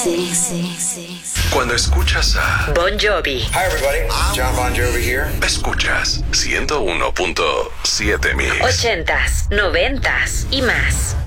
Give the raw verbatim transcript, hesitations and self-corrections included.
Cuando escuchas a Bon Jovi. Hi everybody, John Bon Jovi here. escuchas ciento uno punto siete Mix. Ochentas, noventas y más.